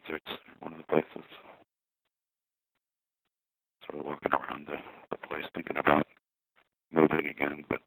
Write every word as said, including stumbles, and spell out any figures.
concerts, one of the places. Sort of walking around the, the place thinking about moving again, but